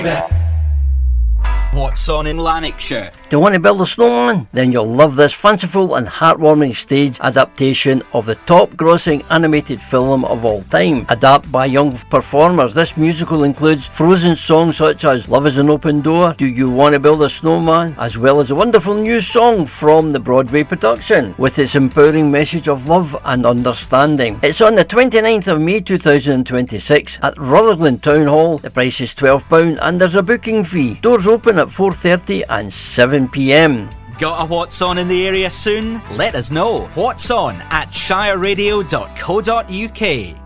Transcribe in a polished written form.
What's on in Lanarkshire? Do you want to build a snowman? Then you'll love this fanciful and heartwarming stage adaptation of the top-grossing animated film of all time. Adapted by young performers, this musical includes Frozen songs such as Love is an Open Door, Do You Want to Build a Snowman, as well as a wonderful new song from the Broadway production, with its empowering message of love and understanding. It's on the 29th of May 2026 at Rutherglen Town Hall. The price is £12 and there's a booking fee. Doors open at 4:30 and 7pm. Got a What's On in the area soon? Let us know. What's On at shireradio.co.uk.